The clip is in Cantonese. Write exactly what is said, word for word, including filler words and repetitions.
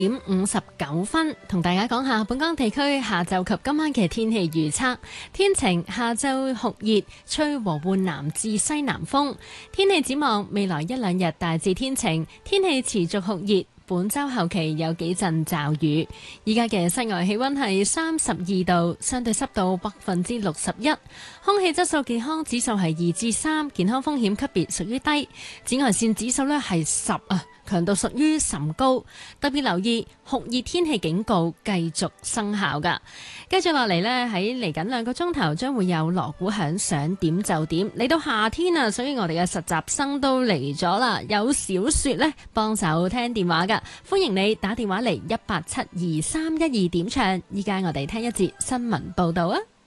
點五十九分，同大家講下本港地區下晝及今晚嘅天氣預測。天晴，下晝酷熱，吹和緩南至西南風。天氣展望未來一兩日大致天晴，天氣持續酷熱。本週後期有幾陣驟雨。依家嘅室外氣溫係三十二度，相對濕度百分之六十一，空氣質素健康指數係二至三，健康風險級別屬於低。紫外線指數呢係十啊，強度屬於甚高。特別留意酷熱天氣警告繼續生效㗎。跟住落嚟呢，喺嚟緊兩個鐘頭將會有鑼鼓響，想點就點。嚟到夏天啊，所以我哋嘅實習生都嚟咗啦，有小雪呢幫手聽電話㗎。歡迎你打電話嚟一八七二三一二點唱，依家我哋聽一節新聞報道啊！